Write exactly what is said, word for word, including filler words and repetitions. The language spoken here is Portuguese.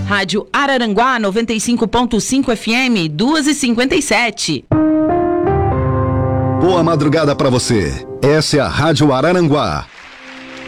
Rádio Araranguá noventa e cinco ponto cinco F M, duas e cinquenta e sete. Boa madrugada para você. Essa é a Rádio Araranguá.